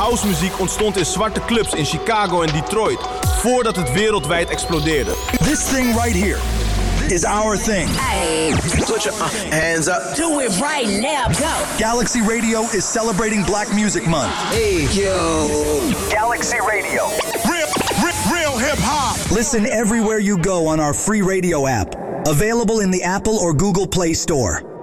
housemuziek ontstond in zwarte clubs in Chicago en Detroit, voordat het wereldwijd explodeerde. This thing right here is our thing. Hey, put your hands up. Do it right now, go. Galaxy Radio is celebrating Black Music Month. Hey, yo. Galaxy Radio. Real hip-hop. Listen everywhere you go on our free radio app. Available in the Apple or Google Play Store.